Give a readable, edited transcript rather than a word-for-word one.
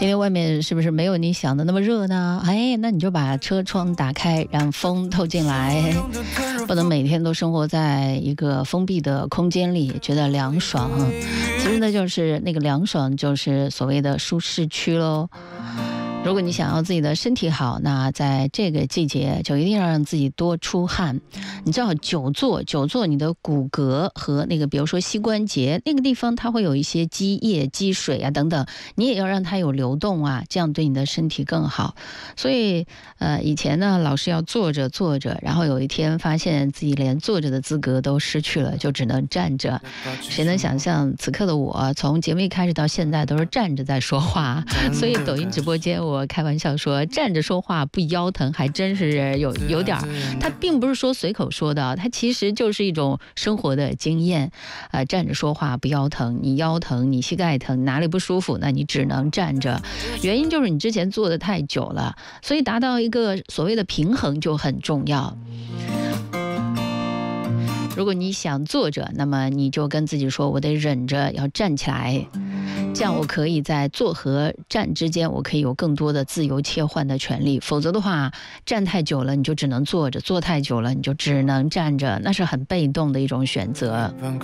今天外面是不是没有你想的那么热呢？哎，那你就把车窗打开，让风透进来。不能每天都生活在一个封闭的空间里，觉得凉爽。其实呢，就是那个凉爽，就是所谓的舒适区咯。如果你想要自己的身体好，那在这个季节就一定要让自己多出汗。你知道久坐你的骨骼和那个比如说膝关节那个地方，它会有一些积液积水啊等等，你也要让它有流动啊，这样对你的身体更好。所以以前呢老是要坐着，然后有一天发现自己连坐着的资格都失去了，就只能站着。谁能想象此刻的我从节目一开始到现在都是站着在说话，所以抖音直播间我开玩笑说站着说话不腰疼，还真是有点。它并不是说随口说的，它其实就是一种生活的经验。站着说话不腰疼，你腰疼，你膝盖疼，哪里不舒服，那你只能站着。原因就是你之前坐得太久了，所以达到一个所谓的平衡就很重要。如果你想坐着，那么你就跟自己说，我得忍着要站起来，这样我可以在坐和站之间，我可以有更多的自由切换的权利。否则的话，站太久了你就只能坐着，坐太久了你就只能站着，那是很被动的一种选择。